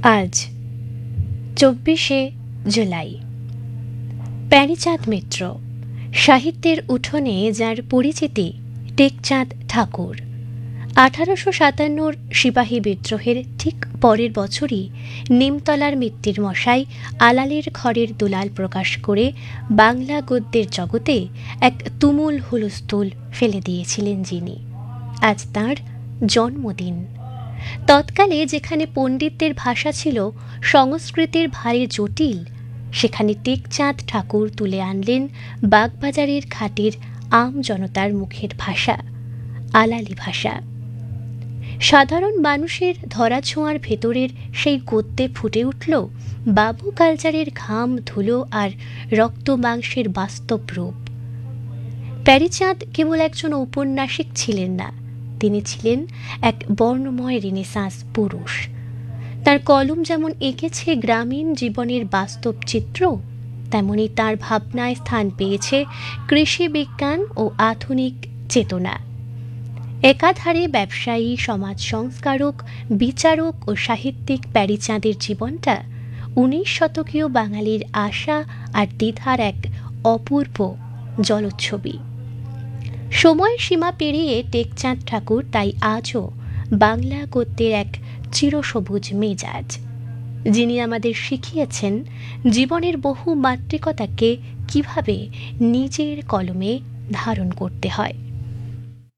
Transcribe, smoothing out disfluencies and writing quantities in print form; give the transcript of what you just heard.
আজ ২৪শে জুলাই। প্যারীচাঁদ মিত্র, সাহিত্যের উঠোনে যার পরিচিতি টেকচাঁদ ঠাকুর। ১৮৫৭ সিপাহী বিদ্রোহের ঠিক পরের বছরই নিমতলার মিত্তির মশাই আলালের ঘরের দুলাল প্রকাশ করে বাংলা গদ্যের জগতে এক তুমুল হুলস্থুল ফেলে দিয়েছিলেন যিনি। আজ তাঁর জন্মদিন। তৎকালে যেখানে পণ্ডিতদের ভাষা ছিল সংস্কৃতের ভারে জটিল, সেখানে টেকচাঁদ ঠাকুর তুলে আনলেন বাগবাজারের ঘাটের আম জনতার মুখের ভাষা, আলালি ভাষা। সাধারণ মানুষের ধরাছোঁয়ার ভেতরের সেই গদ্যে ফুটে উঠল বাবু কালচারের ঘাম, ধুলো আর রক্ত মাংসের বাস্তব রূপ। প্যারীচাঁদ কেবল একজন ঔপন্যাসিক ছিলেন না, তিনি ছিলেন এক বর্ণময় রেনেসাঁস পুরুষ। তার কলম যেমন এঁকেছে গ্রামীণ জীবনের বাস্তব চিত্র, তেমনি তার ভাবনায় স্থান পেয়েছে কৃষি বিজ্ঞান ও আধুনিক চেতনা। একাধারে ব্যবসায়ী, সমাজ সংস্কারক, বিচারক ও সাহিত্যিক প্যারীচাঁদের জীবনটা ১৯ শতকীয় বাঙালির আশা আর দ্বিধার এক অপূর্ব জলচ্ছবি। সময়ের সীমা পেরিয়ে টেকচাঁদ ঠাকুর তাই আজও বাংলা গদ্যের এক চিরসবুজ মেজাজ, যিনি আমাদের শিখিয়েছেন জীবনের বহু মাত্রিকতাকে কিভাবে নিজের কলমে ধারণ করতে হয়।